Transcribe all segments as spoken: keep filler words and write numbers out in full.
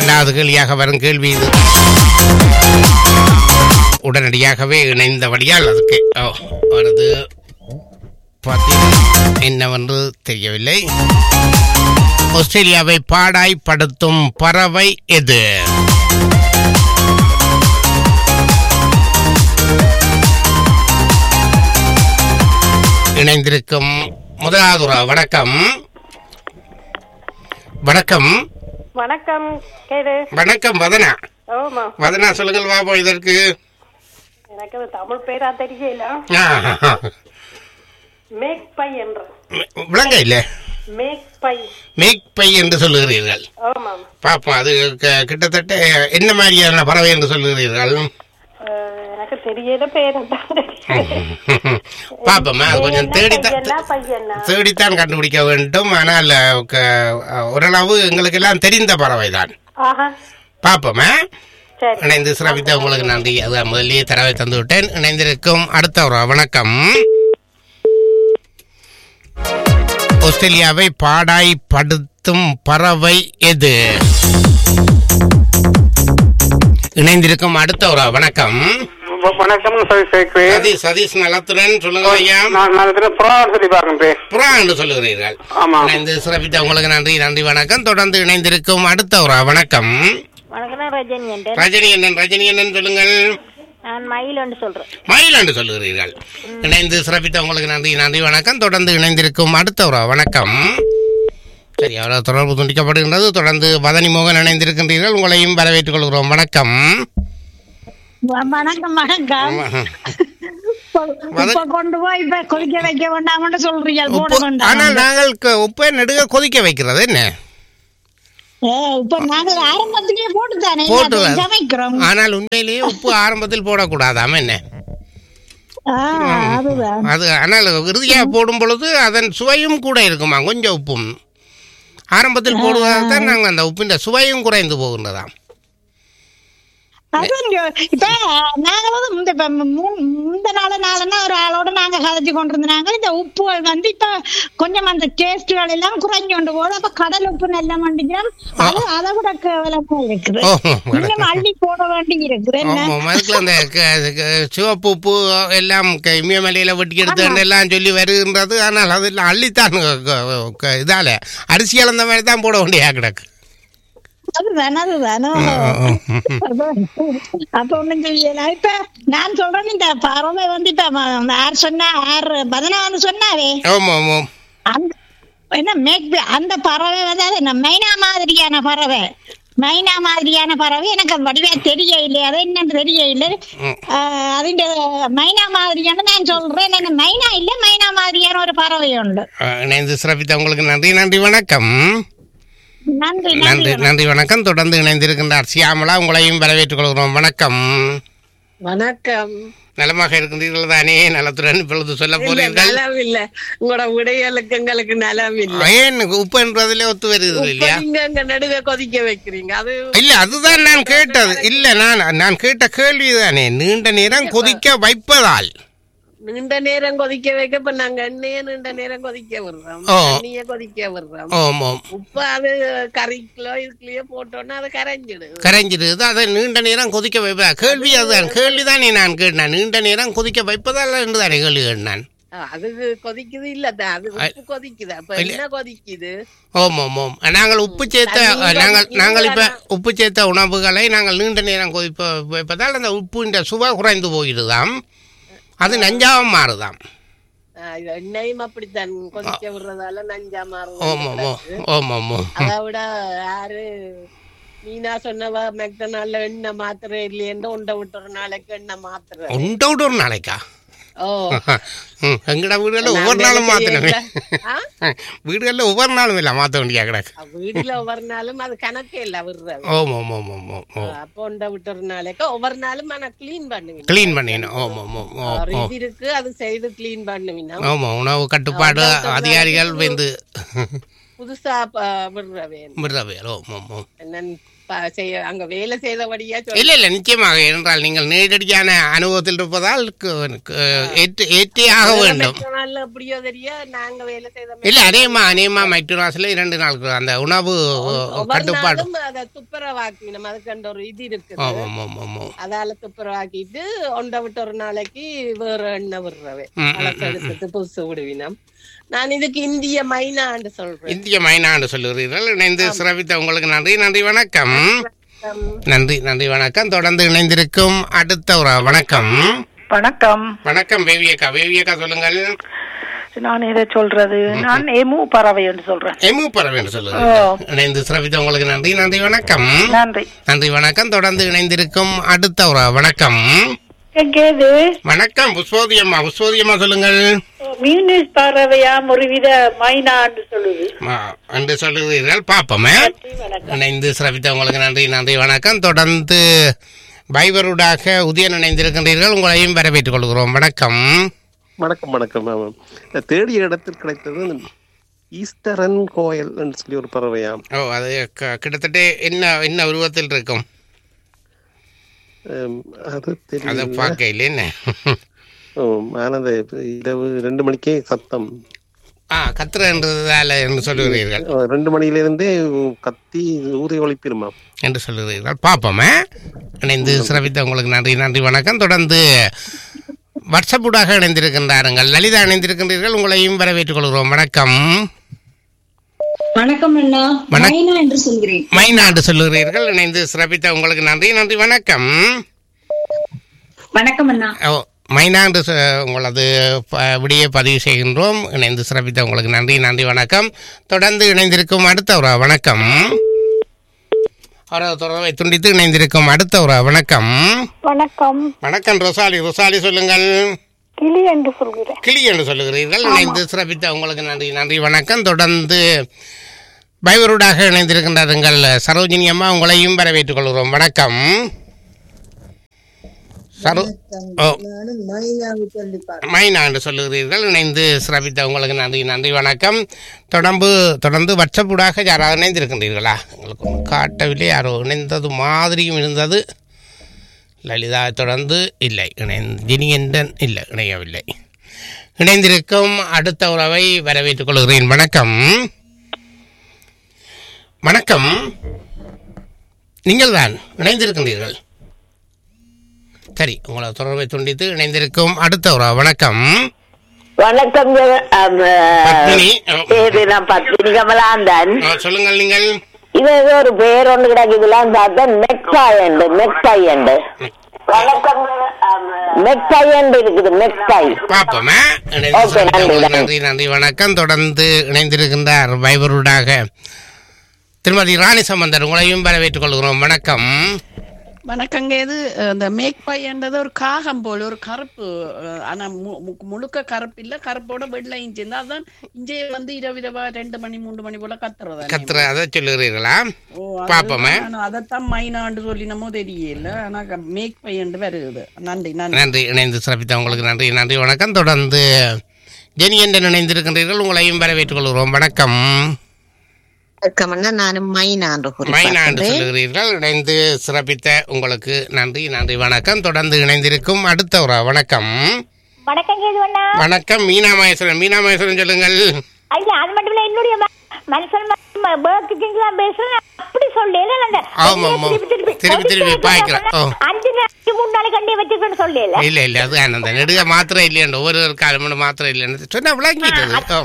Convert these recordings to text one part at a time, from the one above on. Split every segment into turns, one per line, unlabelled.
இரண்டாவது கேள்வியாக வரும் கேள்வி இது. உடனடியாகவே இணைந்தபடியால் அதுக்கு வருது என்னவென்று தெரியவில்லை. ஆஸ்திரேலியாவை பாடாய்படுத்தும் பறவை எது? இணைந்திருக்கும் முதலாவது வணக்கம். வணக்கம்
வணக்கம்
வணக்கம் வதனா. வதனா சொல்லுங்கள் பாபோ. இதற்கு
எனக்கு தமிழ் பேரா தெரியல. மேக்பை என்ற
விளங்க இல்ல
மேக்பை
மேக்பை என்று சொல்லுகிறீர்கள். பாப்போம் அது கிட்டத்தட்ட என்ன மாதிரியான பறவை என்று சொல்லுகிறீர்கள்?
எனக்கு தெரியல பேர்.
பாப்போமா கொஞ்சம் தேடித்தான் தேடித்தான் கண்டுபிடிக்க வேண்டும். ஆனால் ஓரளவு எங்களுக்கு எல்லாம் தெரிந்த பறவை தான். பாப்போமா. இணைந்து சிறப்பித்த உங்களுக்கு நன்றி. அதான் முதலியே தரவை தந்து விட்டேன். இணைந்திருக்கும் அடுத்த ஒரு வணக்கம். ஆஸ்திரேலியாவை பாடாய்படுத்தும் பறவை எது? இணைந்திருக்கும் அடுத்த ஒரு வணக்கம்.
வணக்கம்
சதீஷ். சதீஷ் நலத்துடன் சொல்லுங்க ஐயா. புறா என்று சொல்லுகிறீர்கள். இணைந்து சிறப்பித்த உங்களுக்கு நன்றி நன்றி வணக்கம். தொடர்ந்து இணைந்திருக்கும் அடுத்த ஒரு வணக்கம். ரஜினி அண்ணன். ரஜினி அண்ணன் சொல்லுங்கள். மயிலாண்டு சொல்லுகிறீர்கள். இணைந்து சிறப்பித்த உங்களுக்கு நன்றி நன்றி வணக்கம். தொடர்ந்து இணைந்திருக்கும் அடுத்த ஒரு வணக்கம். சரி, அவ்வளவு தொடர்பு துண்டிக்கப்படுகின்றது. தொடர்ந்து வதனி மோகன் இணைந்திருக்கின்றீர்கள். உங்களையும் வரவேற்றுக் கொள்கிறோம். வணக்கம்.
வணக்கம் வணக்கம். கொண்டு போய் இப்ப கொதிக்க வைக்க வேண்டாம் சொல்றீங்க.
ஆனால் நாங்கள் உப்பை நெடுக கொதிக்க வைக்கிறது என்ன? ஆனால் உண்மையிலேயே உப்பு ஆரம்பத்தில் போடக்கூடாதாம என்ன? அது ஆனால் இறுதியாக போடும் பொழுது அதன் சுவையும் கூட இருக்குமா? கொஞ்சம் உப்பும் ஆரம்பத்தில் போடுவதால் தான் நாங்கள் அந்த உப்பின் சுவையும் குறைந்து போகின்றதாம்.
இப்ப நாங்க வந்து இந்த நாள நாளன்னா ஒரு ஆளோட நாங்க கதைச்சு கொண்டிருந்தாங்க. இந்த உப்புகள் வந்து இப்ப கொஞ்சம் அந்த டேஸ்டுகள் எல்லாம் குறைஞ்சு கொண்டு போகுது. அப்ப கடல் உப்பு நல்லா மண்டிக்கிறோம். அது அதை விட கேவலமா இருக்குது. இன்னும் அள்ளி போட வேண்டி இருக்குது.
அந்த சிவப்பு உப்பு எல்லாம் இமயமலையில வெட்டி எடுத்து எல்லாம் சொல்லி வருகின்றது. ஆனால் அதெல்லாம் அள்ளித்தான் இதால அரிசி அளந்த மாதிரி தான் போட வேண்டிய கிடக்கு.
அதுதானே அதுதானோ. அப்ப ஒண்ணும் செய்யல. இப்ப நான் சொல்றேன் இந்த பறவை வந்து இப்ப யார் சொன்னா யார் பதனா வந்து சொன்னாவே என்ன மேக் அந்த பறவை வந்து அது என்ன மைனா மாதிரியான பறவை. மைனா மாதிரியான பறவை எனக்கு வடிவா தெரிய இல்லை. அது என்னன்னு தெரிய இல்லை. அதுண்ட மைனா மாதிரியான நான் சொல்றேன். என்ன மைனா இல்ல மைனா மாதிரியான ஒரு பறவை உண்டு.
இணைந்து சிறப்பித்த உங்களுக்கு நன்றி நன்றி வணக்கம்.
நன்றி
நன்றி நன்றி வணக்கம். தொடர்ந்து இணைந்திருக்கின்றார் சியாமலா. உங்களையும் வரவேற்றுக் கொள்கிறோம். வணக்கம்.
வணக்கம்.
நலமாக இருக்கின்றீர்கள் தானே? நலத்துடன் இப்பொழுது சொல்ல போறீர்கள்.
நலம் இல்ல, உங்களோட விடைகளுக்கு எங்களுக்கு நலம் இல்ல.
ஏன் உப்பு என்றதுல ஒத்து வருது இல்லையா?
நீங்க நடுவே கொதிக்க வைக்கிறீங்க. அது
இல்ல, அதுதான் நான் கேட்டது. இல்ல, நான் நான் கேட்ட கேள்விதானே. நீண்ட நேரம் கொதிக்க வைப்பதால்
நீண்ட நேரம் கொதிக்க வைக்க இப்ப நாங்க எண்ணெய நீண்ட நேரம் கொதிக்க விடுறோம். தண்ணிய கொதிக்க விடுறோம். உப்பு அது கறிக்குலோ இதுக்குள்ளேயோ போட்டோன்னா அது கரைஞ்சிடுது
கரைஞ்சிடுது அதை நீண்ட நேரம் கொதிக்க வைப்பா. கேள்வி அதுதான். கேள்விதானே நான் கேட்டேன். நீண்ட நேரம் கொதிக்க வைப்பதால் என்று தானே கேள்வி கேட்டேன்.
அது கொதிக்குது இல்ல, அது உப்பு கொதிக்குது. அப்ப என்ன கொதிக்குது?
ஓம் ஓம் ஓம் நாங்கள் உப்பு சேர்த்த நாங்கள் நாங்கள் இப்ப உப்பு சேர்த்த உணவுகளை நாங்கள் நீண்ட நேரம் கொதிப்ப வைப்பதால் அந்த உப்பு சுவை குறைந்து போயிடுதாம். அது நஞ்சாவும் மாறுதாம்.
எண்ணெயும் அப்படித்தான் கொதிக்க விடுறதால நஞ்சா மாறும்.
அதை
விட யாரு நீனா சொன்னவா மெக்டனால எண்ணெய் மாத்திரை இல்லையென்று உண்டை விட்டு ஒரு நாளைக்கு எண்ணெய் மாத்திரை.
உண்டை விட்டு ஒரு நாளைக்கா? எங்கட வீடுகள்ல ஒவ்வொரு நாளும் மாத்தணுமே. வீடுகள்ல ஒவ்வொரு நாளும் இல்ல மாத்த வேண்டிய கிடக்கு.
வீடுல ஒவ்வொரு நாளும் அது கணக்கே இல்ல விடுறது.
ஓம் ஓம் ஓம் ஓம் ஓம்
அப்போ உண்டை விட்டு ஒரு நாளைக்கு ஒவ்வொரு நாளும் ஆனா கிளீன் பண்ணுவீங்க.
கிளீன் பண்ணிடணும். ஓம் ஓம் ஓம்
இது இருக்கு, அது செய்து கிளீன் பண்ணுவீங்க.
ஆமா, உணவு கட்டுப்பாடு அதிகாரிகள் வந்து
புதுசா விடுறவே
விடுறவே. ஓம் ஓம் ஓம்
செய்ய அங்க வேலை செய்தபடியா
இல்ல இல்ல நிச்சயமாக என்றால் நீங்கள் நேரடியான அனுபவத்தில் இருப்பதால் ஏற்றியாக வேண்டும்.
எப்படியோ தெரியா நாங்க வேலை செய்த
இல்ல அநேகமா அநேகமா மைக்ரோனாஸ்ல இரண்டு நாளுக்கு அந்த உணவு கட்டுப்பாடு
அதை துப்புரவாக்கி நம்ம அதுக்கு ஒரு இது இருக்கு, அதால துப்புரவாக்கிட்டு ஒன்றை விட்டு ஒரு நாளைக்கு வேற எண்ணெய் விடுறவே எடுத்து புதுசு விடுவினம். நான் இதுக்கு இந்திய மைனாண்டு சொல்றேன்.
இந்திய மைனாண்டு சொல்லுகிறீர்கள். இணைந்து சிறப்பித்த உங்களுக்கு நன்றி. நன்றி வணக்கம். நன்றி நன்றி வணக்கம். தொடர்ந்து இணைந்திருக்கும் அடுத்த ஒரு வணக்கம்.
வணக்கம்
வணக்கம் வேவியக்கா. வேவியக்கா சொல்லுங்கள்.
நான் இதை சொல்றது நான் எமு பறவை என்று சொல்றேன்.
எமு பறவை என்று சொல்லுங்க. இணைந்து சிறப்பித்த உங்களுக்கு நன்றி. நன்றி வணக்கம்.
நன்றி
நன்றி வணக்கம். தொடர்ந்து இணைந்திருக்கும் அடுத்த ஒரு வணக்கம். வணக்கம் புஷ்போதியம்மா. புஷ்போதியம்மா சொல்லுங்கள்.
மியூனிஸ் பறவையா ஒருவித மைனா என்று சொல்லுது
என்று சொல்லுகிறீர்கள். பாப்போமே. இணைந்து சிறப்பித்த உங்களுக்கு நன்றி. நன்றி வணக்கம். தொடர்ந்து பைபருடாக உதயன் இணைந்திருக்கின்றீர்கள். உங்களையும் வரவேற்றுக் கொள்கிறோம். வணக்கம்.
வணக்கம் வணக்கம். தேடிய இடத்தில் கிடைத்தது ஈஸ்டரன் கோயல் என்று சொல்லி ஒரு பறவையா?
ஓ, அது கிட்டத்தட்ட என்ன என்ன உருவத்தில் இருக்கும்?
அது
தெரியல, பார்க்கல. என்ன
ஆனது இரவு ரெண்டு மணிக்கே சத்தம்
கத்துறதுனால என்று சொல்லுகிறீர்கள்.
ரெண்டு மணியிலிருந்தே கத்தி ஊதி ஒழிப்பிருமா
என்று சொல்லுகிறீர்கள். பார்ப்போமே. இணைந்து சிறப்பித்த உங்களுக்கு நன்றி. நன்றி வணக்கம். தொடர்ந்து வாட்ஸ்அப்புடாக இணைந்திருக்கின்றார்கள். லலிதா இணைந்திருக்கின்றீர்கள். உங்களையும் வரவேற்றுக் கொள்கிறோம். வணக்கம்.
வணக்கம் அண்ணா. மைனா என்று சொல்கிறேன்.
மைனா என்று சொல்லுகிறீர்கள். இணைந்து சிறப்பித்த உங்களுக்கு நன்றி. நன்றி வணக்கம்.
வணக்கம் அண்ணா.
ஓ, மைனா என்று உங்களது விடிய பதிவு செய்கின்றோம். இணைந்து சிறப்பித்த உங்களுக்கு நன்றி. நன்றி வணக்கம். தொடர்ந்து இணைந்திருக்கும் அடுத்த ஒரு வணக்கம். அவரது தொடர்பை துண்டித்து இணைந்திருக்கும் அடுத்த ஒரு வணக்கம்.
வணக்கம்.
வணக்கம் ரொசாலி. ரொசாலி சொல்லுங்கள்.
கிளி என்று சொல்கிறேன்.
கிளி என்று சொல்லுகிறீர்கள். இணைந்து சிறப்பித்த உங்களுக்கு நன்றி. நன்றி வணக்கம். தொடர்ந்து பைவருடாக இணைந்திருக்கின்றார்கள் சரோஜினி அம்மா. உங்களையும் வரவேற்றுக் கொள்கிறோம். வணக்கம். மைனா என்று சொல்லுகிறீர்கள். இணைந்து சிறப்பித்த உங்களுக்கு நன்றி. நன்றி வணக்கம். தொடர்பு தொடர்ந்து வாட்ஸ்அப்புடாக யாராவது இணைந்திருக்கின்றீர்களா? உங்களுக்கு காட்டவில்லை. யாரோ இணைந்தது மாதிரியும் இருந்தது. லலிதா தொடர்ந்து இல்லை. இணைந்தினியன் இல்லை, இணையவில்லை. இணைந்திருக்கும் அடுத்த உறவை வரவேற்றுக் கொள்கிறேன். வணக்கம். வணக்கம். நீங்கள் தான் இணைந்திருக்கின்றீர்கள். சரி, உங்களோட தொடர்பை துண்டித்து இணைந்திருக்கும் அடுத்த உறவு. வணக்கம்.
வணக்கம். பத்மினி கமலாந்தன்.
சொல்லுங்கள். நீங்கள்
இது ஒரு பேர் ஒன்று கிடக்குதுலாம் பார்த்தா மெக்பாயண்டு மெக்பாயண்டு மெக்பாயண்டு இருக்குது. மெக்பாய்
பாப்போமே. நன்றி நன்றி வணக்கம். தொடர்ந்து இணைந்திருக்கின்றார் வைபருடாக திருமதி ராணி சம்பந்தர். உங்களையும் வரவேற்றுக் கொள்கிறோம். வணக்கம்.
வணக்கங்க. இது இந்த மேக்பாய்ன்றது ஒரு காகம் போல ஒரு கருப்பு, ஆனா முழுக்க கருப்பு இல்ல, கருப்போட வெள்ளை இஞ்சி இருந்தா அதான் இஞ்சியை வந்து இரவு இரவா ரெண்டு மணி மூன்று மணி போல கத்துறதா
கத்துற அதை சொல்லுகிறீர்களா? பாப்போமே.
அதைத்தான் மைனாண்டு சொல்லினமோ தெரியல, ஆனா மேக்பாய்ண்டு வருது. நன்றி
நன்றி. இணைந்து சிறப்பித்த உங்களுக்கு நன்றி. நன்றி வணக்கம். தொடர்ந்து ஜெனி என்று இணைந்திருக்கின்றீர்கள். உங்களையும் வரவேற்றுக் கொள்கிறோம். வணக்கம்.
நானும் மைனாண்டு
மைனாண்டு சொல்லுகிறீர்கள். இணைந்து சிறப்பித்த உங்களுக்கு நன்றி. நன்றி வணக்கம். தொடர்ந்து இணைந்திருக்கும் அடுத்த ஒரு வணக்கம்.
வணக்கம்.
வணக்கம். மீனா மகேஸ்வரன். மீனா மகேஸ்வரன் சொல்லுங்கள்.
ஐயா, அது மட்டும் இல்ல, என்னுடைய மனுஷன் அப்படி சொல்லல.
திருப்பி திருப்பி பாய்க்கிறோம்.
அஞ்சு நாளைக்கு மூணு நாளைக்கு கண்டி வச்சிருக்கேன்னு சொல்லல.
இல்ல இல்ல, அது அந்த நெடுக மாத்திரம் இல்லையா, ஒவ்வொரு காலம் மாத்திரம் இல்லைன்னு சொன்னா விளங்கிட்டது.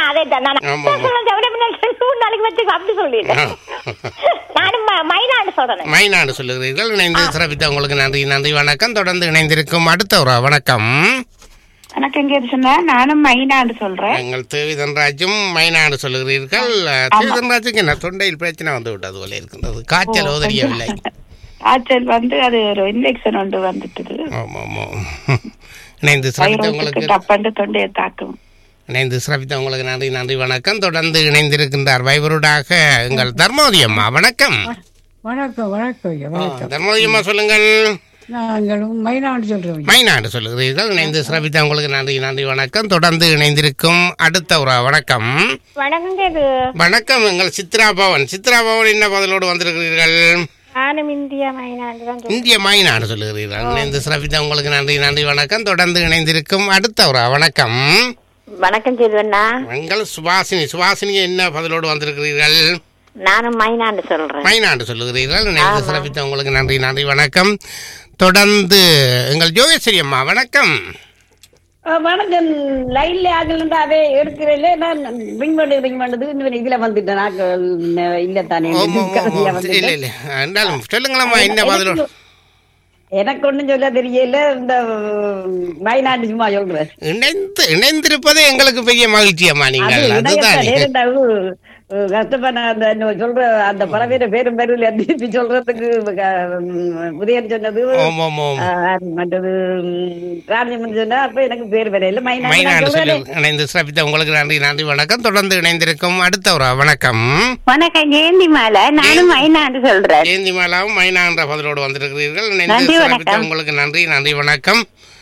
மைனாடு சொல்லுகிறீர்கள். இணைந்து சிறப்பித்த உங்களுக்கு நன்றி. நன்றி வணக்கம். தொடர்ந்து இணைந்திருக்கும் அடுத்த ஒரு வணக்கம்.
வணக்கம். சொன்னா நானும் மைனாடு சொல்றேன்.
எங்கள் தேவிதன்ராஜும் மைனாடு சொல்லுகிறீர்கள். தேவிதன்ராஜுக்கு என்ன தொண்டையில் பிரச்சனை வந்து விட்டது போல இருக்கின்றது. காய்ச்சல் தெரியவில்லை.
காய்ச்சல் வந்து அது ஒரு இன்ஃபெக்ஷன் ஒன்று வந்துட்டது.
ஆமா ஆமா. இணைந்து சிறப்பித்த உங்களுக்கு
தப்பண்டு தொண்டையை தாக்கும்.
இணைந்து சிறப்பித்த உங்களுக்கு நன்றி. நன்றி வணக்கம். தொடர்ந்து இணைந்திருக்கின்றார் வைபருடாக எங்கள் தர்மோதி அம்மா. வணக்கம்.
வணக்கம். வணக்கம்.
தர்மோதி அம்மா சொல்லுங்கள்.
நாங்களும் மைனாண்டு சொல்றோம்.
மைனாண்டு சொல்லுகிறீர்கள். இணைந்து சிறப்பித்த உங்களுக்கு நன்றி நன்றி வணக்கம். தொடர்ந்து இணைந்திருக்கும் அடுத்த ஒரு வணக்கம்.
வணக்கம்.
வணக்கம். எங்கள் சித்ரா பவன். சித்ரா பவன் என்ன பதிலோடு வந்திருக்கிறீர்கள்?
நானும் இந்தியா மைனாண்டு தான்.
இந்திய மைனாண்டு சொல்லுகிறீர்கள். இணைந்து சிறப்பித்த உங்களுக்கு நன்றி நன்றி வணக்கம். தொடர்ந்து இணைந்திருக்கும் அடுத்த ஒரு வணக்கம்.
வணக்கம் செல்வண்ணா.
எங்கள் சுபாசினி. சுபாசினி என்ன பதிலோடு வந்திருக்கிறீர்கள்?
நானும் மைனாண்டு சொல்றேன்.
மைனாண்டு சொல்லுகிறீர்கள். இணைந்து சிறப்பித்த உங்களுக்கு நன்றி நன்றி வணக்கம். தொடர்ந்து எங்கள் ஜோகேஸ்வரி அம்மா. வணக்கம்.
வணக்கம். லைன்ல ஆகலண்டா அதே எடுக்கிறேன். நான் ரிங் பண்ணி ரிங் பண்ணது இன்னும் இதுல வந்துட்டேன். இல்ல தானே
இல்ல இல்ல என்றாலும் சொல்லுங்களம்மா என்ன பதிலோடு.
எனக்கு ஒண்ணும் சொல்ல தெரியல. இந்த மைனாண்டு சும்மா சொல்றேன்.
இணைந்து இணைந்திருப்பதே எங்களுக்கு பெரிய மகிழ்ச்சி அம்மா. நீங்கள் அதுதான்
கஷ்டப்பட அந்த சொல்ற அந்த பறவையோட பேரும் பேருல திருப்பி சொல்றதுக்கு உதயன் சொன்னது மற்றது ராஜமன் சொன்னா அப்ப எனக்கு பேர் வேற இல்ல.
இணைந்து சிறப்பித்த உங்களுக்கு நன்றி நன்றி வணக்கம். தொடர்ந்து இணைந்திருக்கும் அடுத்த ஒரு வணக்கம்.
வணக்கம் ஜெயந்தி மாலா. நானும் மைனாண்டு சொல்றேன்.
ஜெயந்தி மாலாவும் மைனா என்ற பதிலோடு வந்திருக்கிறீர்கள். இணைந்து சிறப்பித்த உங்களுக்கு நன்றி நன்றி வணக்கம்.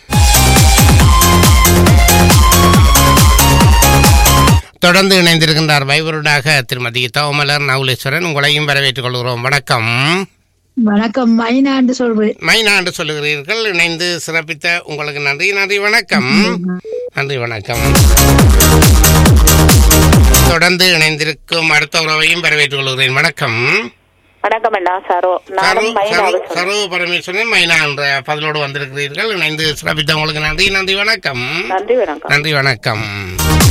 தொடர்ந்து இணைந்திருக்கின்றார் வைபருடாக திருமதி தவமலர் நவுலேஸ்வரன். உங்களையும் வரவேற்றுக் கொள்கிறோம். வணக்கம்.
வணக்கம். மைனாண்டு சொல்றேன்.
மைனாண்டு சொல்லுகிறீர்கள். இணைந்து சிறப்பித்த உங்களுக்கு நன்றி நன்றி வணக்கம். நன்றி வணக்கம். தொடர்ந்து இணைந்திருக்கும் அடுத்த உறவையும் வரவேற்றுக் கொள்கிறேன். வணக்கம்.
வணக்கம் அண்ணா. சரோ.
சரோ பரமேஸ்வரன் மைனா என்ற பதிலோடு வந்திருக்கிறீர்கள். இணைந்து சிறப்பித்த உங்களுக்கு நன்றி நன்றி வணக்கம்.
நன்றி வணக்கம்.
நன்றி வணக்கம்.